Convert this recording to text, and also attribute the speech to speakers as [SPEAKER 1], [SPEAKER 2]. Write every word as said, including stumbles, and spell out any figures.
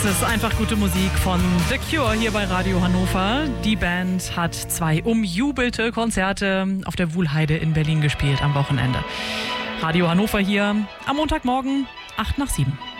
[SPEAKER 1] Das ist einfach gute Musik von The Cure hier bei Radio Hannover. Die Band hat zwei umjubelte Konzerte auf der Wuhlheide in Berlin gespielt am Wochenende. Radio Hannover hier am Montagmorgen, acht nach sieben.